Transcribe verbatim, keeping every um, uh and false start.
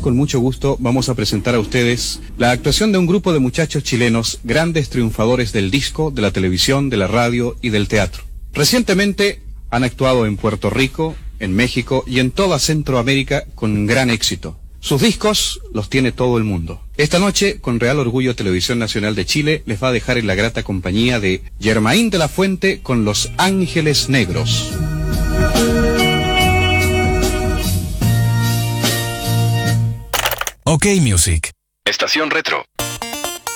con mucho gusto vamos a presentar a ustedes la actuación de un grupo de muchachos chilenos, grandes triunfadores del disco, de la televisión, de la radio y del teatro. Recientemente han actuado en Puerto Rico, en México y en toda Centroamérica con gran éxito. Sus discos los tiene todo el mundo. Esta noche, con Real Orgullo Televisión Nacional de Chile, les va a dejar en la grata compañía de Germain de la Fuente con Los Ángeles Negros. OK Music. Estación Retro.